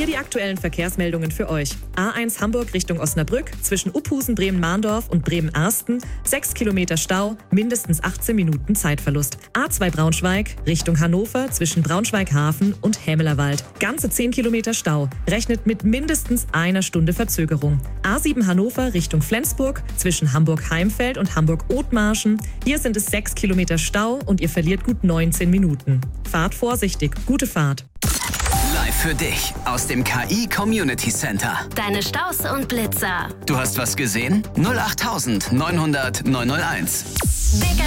Hier die aktuellen Verkehrsmeldungen für euch. A1 Hamburg Richtung Osnabrück, zwischen Uphusen, Bremen-Mahndorf und Bremen-Arsten, 6 Kilometer Stau, mindestens 18 Minuten Zeitverlust. A2 Braunschweig Richtung Hannover, zwischen Braunschweig-Hafen und Hämelerwald, ganze 10 Kilometer Stau, rechnet mit mindestens einer Stunde Verzögerung. A7 Hannover Richtung Flensburg, zwischen Hamburg-Heimfeld und Hamburg-Othmarschen, hier sind es 6 Kilometer Stau und ihr verliert gut 19 Minuten. Fahrt vorsichtig, gute Fahrt. Live für dich aus dem KI Community Center. Deine Staus und Blitzer. Du hast was gesehen? 08900 901.